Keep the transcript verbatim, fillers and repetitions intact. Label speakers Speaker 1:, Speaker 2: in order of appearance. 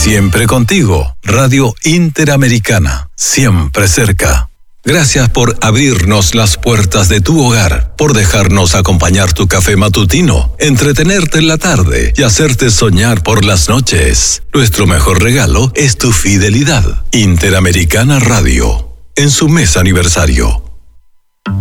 Speaker 1: Siempre contigo, Radio Interamericana, siempre cerca. Gracias por abrirnos las puertas de tu hogar, por dejarnos acompañar tu café matutino, entretenerte en la tarde y hacerte soñar por las noches. Nuestro mejor regalo es tu fidelidad. Interamericana Radio, en su mes aniversario.